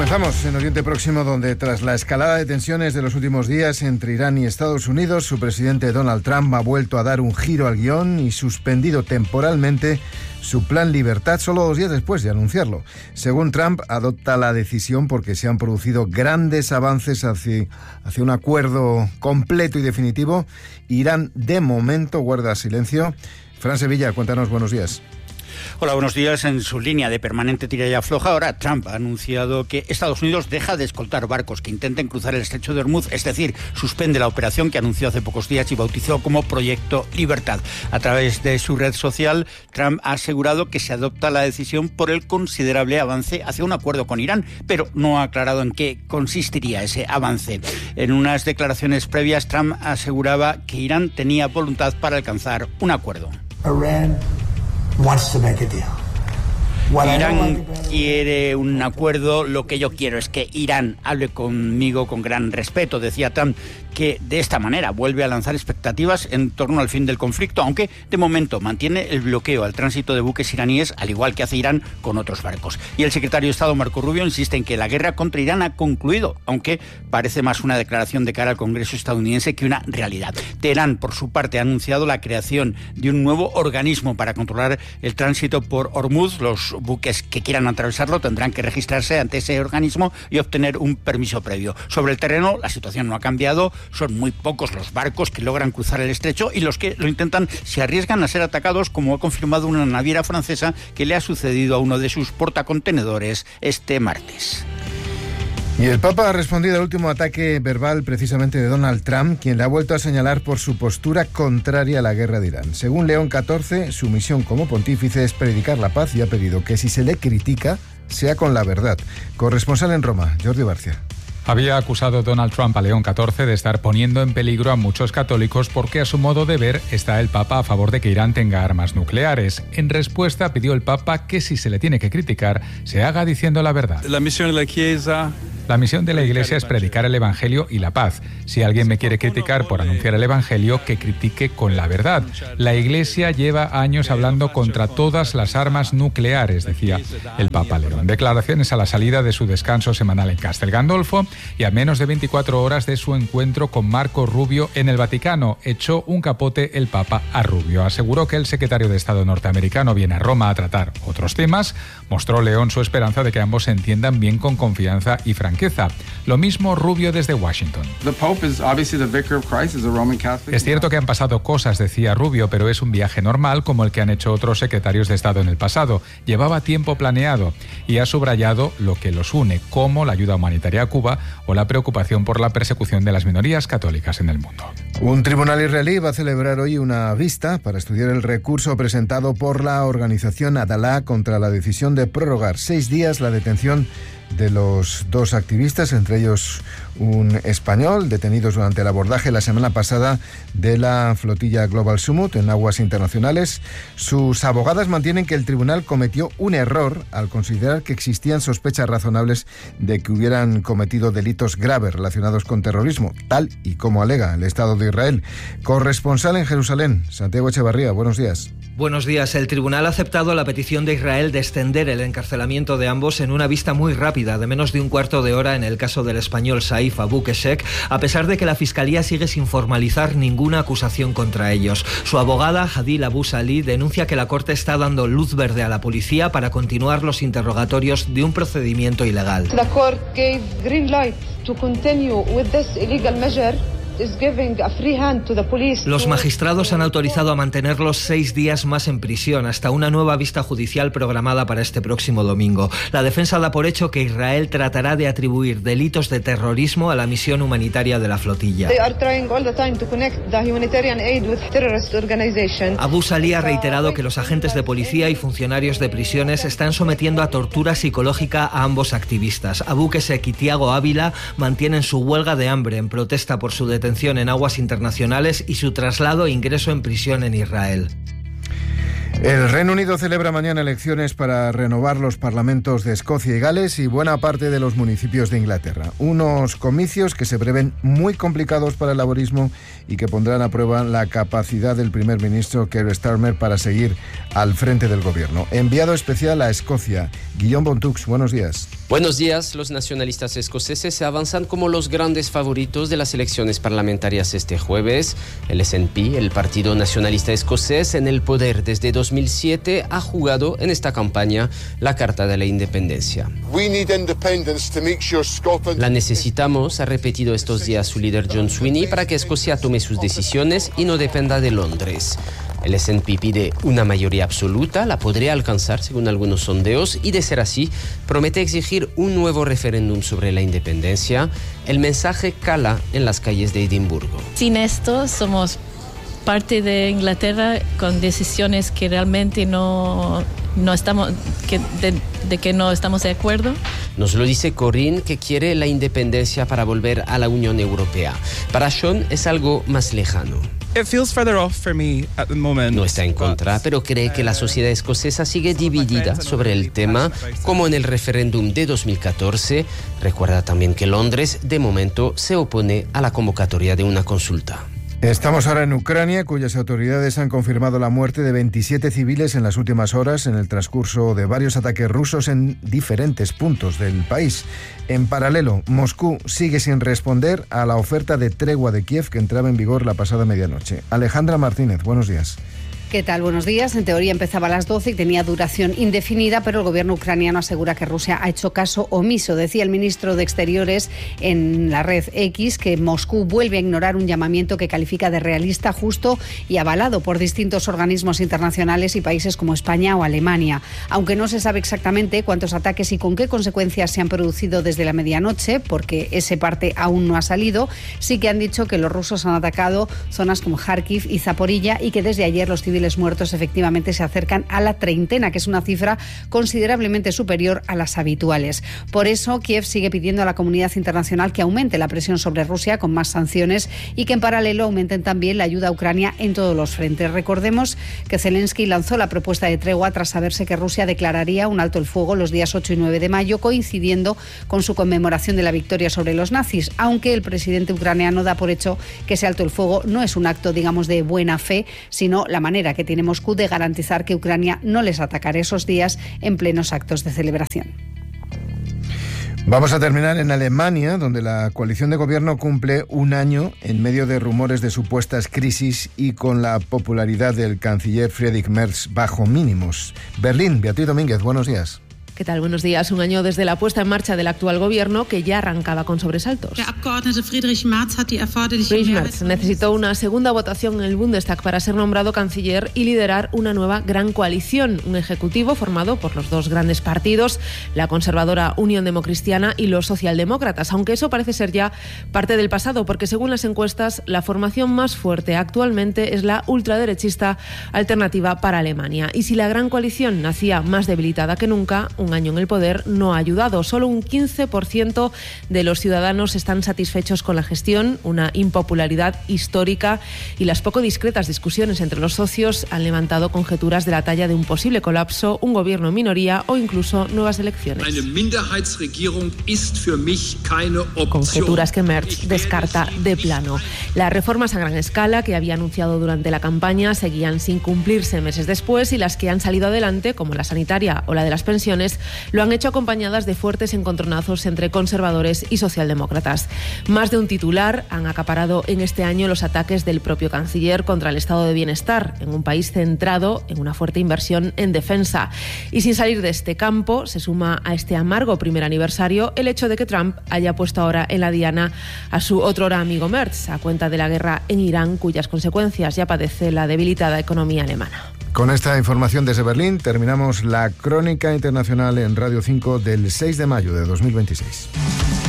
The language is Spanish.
Comenzamos en Oriente Próximo, donde tras la escalada de tensiones de los últimos días entre Irán y Estados Unidos, su presidente Donald Trump ha vuelto a dar un giro al guión y suspendido temporalmente su plan Libertad solo 2 días después de anunciarlo. Según Trump, adopta la decisión porque se han producido grandes avances hacia un acuerdo completo y definitivo. Irán, de momento, guarda silencio. Fran Sevilla, cuéntanos, buenos días. Hola, buenos días. En su línea de permanente tira y afloja, ahora Trump ha anunciado que Estados Unidos deja de escoltar barcos que intenten cruzar el estrecho de Hormuz, es decir, suspende la operación que anunció hace pocos días y bautizó como Proyecto Libertad. A través de su red social, Trump ha asegurado que se adopta la decisión por el considerable avance hacia un acuerdo con Irán, pero no ha aclarado en qué consistiría ese avance. En unas declaraciones previas, Trump aseguraba que Irán tenía voluntad para alcanzar un acuerdo. Irán quiere un acuerdo, lo que yo quiero es que Irán hable conmigo con gran respeto, decía Trump, que de esta manera vuelve a lanzar expectativas en torno al fin del conflicto, aunque de momento mantiene el bloqueo al tránsito de buques iraníes, al igual que hace Irán con otros barcos. Y el secretario de Estado, Marco Rubio, insiste en que la guerra contra Irán ha concluido, aunque parece más una declaración de cara al Congreso estadounidense que una realidad. Teherán, por su parte, ha anunciado la creación de un nuevo organismo para controlar el tránsito por Hormuz. Los buques que quieran atravesarlo tendrán que registrarse ante ese organismo y obtener un permiso previo. Sobre el terreno, la situación no ha cambiado. Son muy pocos los barcos que logran cruzar el estrecho y los que lo intentan se arriesgan a ser atacados, como ha confirmado una naviera francesa que le ha sucedido a uno de sus portacontenedores este martes. Y el Papa ha respondido al último ataque verbal precisamente de Donald Trump, quien le ha vuelto a señalar por su postura contraria a la guerra de Irán. Según León XIV, su misión como pontífice es predicar la paz y ha pedido que si se le critica, sea con la verdad. Corresponsal en Roma, Jordi Barcia. Había acusado Donald Trump a León XIV de estar poniendo en peligro a muchos católicos porque a su modo de ver está el Papa a favor de que Irán tenga armas nucleares. En respuesta pidió el Papa que si se le tiene que criticar, se haga diciendo la verdad. La misión de la Iglesia es predicar el Evangelio y la paz. Si alguien me quiere criticar por anunciar el Evangelio, que critique con la verdad. La Iglesia lleva años hablando contra todas las armas nucleares, decía el Papa León. Declaraciones a la salida de su descanso semanal en Castel Gandolfo y a menos de 24 horas de su encuentro con Marco Rubio en el Vaticano. Echó un capote el Papa a Rubio. Aseguró que el secretario de Estado norteamericano viene a Roma a tratar otros temas. Mostró León su esperanza de que ambos se entiendan bien con confianza y franqueza. Lo mismo Rubio desde Washington. Es cierto que han pasado cosas, decía Rubio, pero es un viaje normal como el que han hecho otros secretarios de Estado en el pasado. Llevaba tiempo planeado y ha subrayado lo que los une, como la ayuda humanitaria a Cuba o la preocupación por la persecución de las minorías católicas en el mundo. Un tribunal israelí va a celebrar hoy una vista para estudiar el recurso presentado por la organización Adalá contra la decisión de prorrogar 6 días la detención de los 2 activistas, entre ellos un español, detenidos durante el abordaje la semana pasada de la flotilla Global Summit en aguas internacionales. Sus abogadas mantienen que el tribunal cometió un error al considerar que existían sospechas razonables de que hubieran cometido delitos graves relacionados con terrorismo, tal y como alega el Estado de Israel. Corresponsal en Jerusalén, Santiago Echevarría, buenos días. Buenos días. El tribunal ha aceptado la petición de Israel de extender el encarcelamiento de ambos en una vista muy rápida, de menos de un cuarto de hora en el caso del español Saif Abu Keshek, a pesar de que la Fiscalía sigue sin formalizar ninguna acusación contra ellos. Su abogada, Hadil Abu Salih, denuncia que la Corte está dando luz verde a la policía para continuar los interrogatorios de un procedimiento ilegal. The court gave green light to continue with this illegal measure. Los magistrados han autorizado a mantenerlos 6 días más en prisión, hasta una nueva vista judicial programada para este próximo domingo. La defensa da por hecho que Israel tratará de atribuir delitos de terrorismo a la misión humanitaria de la flotilla. Abu Salih ha reiterado que los agentes de policía y funcionarios de prisiones están sometiendo a tortura psicológica a ambos activistas. Abu Keshek y Tiago Ávila mantienen su huelga de hambre en protesta por su detención en aguas internacionales y su traslado e ingreso en prisión en Israel. El Reino Unido celebra mañana elecciones para renovar los parlamentos de Escocia y Gales y buena parte de los municipios de Inglaterra. Unos comicios que se prevén muy complicados para el laborismo y que pondrán a prueba la capacidad del primer ministro Keir Starmer para seguir al frente del gobierno. Enviado especial a Escocia, Guillaume Bontux, buenos días. Buenos días. Los nacionalistas escoceses se avanzan como los grandes favoritos de las elecciones parlamentarias este jueves. El SNP, el Partido Nacionalista Escocés, en el poder desde 2007, ha jugado en esta campaña la carta de la independencia. La necesitamos, ha repetido estos días su líder John Swinney, para que Escocia tome sus decisiones y no dependa de Londres. El SNP pide una mayoría absoluta, la podría alcanzar según algunos sondeos, y de ser así, promete exigir un nuevo referéndum sobre la independencia. El mensaje cala en las calles de Edimburgo. Sin esto, somos parte de Inglaterra con decisiones que realmente no estamos de acuerdo. Nos lo dice Corinne, que quiere la independencia para volver a la Unión Europea. Para Sean es algo más lejano. No está en contra, pero cree que la sociedad escocesa sigue dividida sobre el tema, como en el referéndum de 2014. Recuerda también que Londres, de momento, se opone a la convocatoria de una consulta. Estamos ahora en Ucrania, cuyas autoridades han confirmado la muerte de 27 civiles en las últimas horas en el transcurso de varios ataques rusos en diferentes puntos del país. En paralelo, Moscú sigue sin responder a la oferta de tregua de Kiev que entraba en vigor la pasada medianoche. Alejandra Martínez, buenos días. ¿Qué tal? Buenos días. En teoría empezaba a las 12 y tenía duración indefinida, pero el gobierno ucraniano asegura que Rusia ha hecho caso omiso. Decía el ministro de Exteriores en la red X que Moscú vuelve a ignorar un llamamiento que califica de realista, justo y avalado por distintos organismos internacionales y países como España o Alemania. Aunque no se sabe exactamente cuántos ataques y con qué consecuencias se han producido desde la medianoche, porque ese parte aún no ha salido, sí que han dicho que los rusos han atacado zonas como Kharkiv y Zaporilla y que desde ayer los civiles muertos efectivamente se acercan a la treintena, que es una cifra considerablemente superior a las habituales. Por eso, Kiev sigue pidiendo a la comunidad internacional que aumente la presión sobre Rusia con más sanciones y que en paralelo aumenten también la ayuda a Ucrania en todos los frentes. Recordemos que Zelensky lanzó la propuesta de tregua tras saberse que Rusia declararía un alto el fuego los días 8 y 9 de mayo, coincidiendo con su conmemoración de la victoria sobre los nazis, aunque el presidente ucraniano da por hecho que ese alto el fuego no es un acto, digamos, de buena fe, sino la manera que tiene Moscú de garantizar que Ucrania no les atacará esos días en plenos actos de celebración. Vamos a terminar en Alemania, donde la coalición de gobierno cumple un año en medio de rumores de supuestas crisis y con la popularidad del canciller Friedrich Merz bajo mínimos. Berlín, Beatriz Domínguez, buenos días. ¿Qué tal? Buenos días. Un año desde la puesta en marcha del actual gobierno, que ya arrancaba con sobresaltos. Friedrich Merz necesitó una segunda votación en el Bundestag para ser nombrado canciller y liderar una nueva gran coalición, un ejecutivo formado por los dos grandes partidos, la conservadora Unión Democristiana y los socialdemócratas, aunque eso parece ser ya parte del pasado, porque según las encuestas, la formación más fuerte actualmente es la ultraderechista Alternativa para Alemania. Y si la gran coalición nacía más debilitada que nunca, un año en el poder no ha ayudado. Solo un 15% de los ciudadanos están satisfechos con la gestión, una impopularidad histórica, y las poco discretas discusiones entre los socios han levantado conjeturas de la talla de un posible colapso, un gobierno en minoría o incluso nuevas elecciones. Conjeturas que Merz descarta de plano. Las reformas a gran escala que había anunciado durante la campaña seguían sin cumplirse meses después, y las que han salido adelante, como la sanitaria o la de las pensiones, lo han hecho acompañadas de fuertes encontronazos entre conservadores y socialdemócratas. Más de un titular han acaparado en este año los ataques del propio canciller contra el estado de bienestar en un país centrado en una fuerte inversión en defensa. Y sin salir de este campo, se suma a este amargo primer aniversario el hecho de que Trump haya puesto ahora en la diana a su otrora amigo Merz, a cuenta de la guerra en Irán, cuyas consecuencias ya padece la debilitada economía alemana. Con esta información desde Berlín terminamos la crónica internacional en Radio 5 del 6 de mayo de 2026.